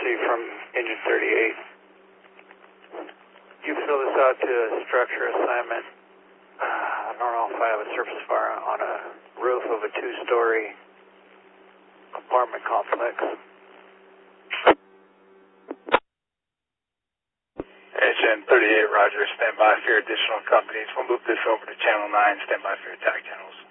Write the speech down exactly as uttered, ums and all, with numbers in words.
Chelsea from Engine thirty-eight. You fill this out to a structure assignment, uh, North five, a surface fire on a roof of a two-story apartment complex. Engine thirty-eight, roger, stand by for your additional companies. We'll move this over to channel nine, stand by for your attack channels.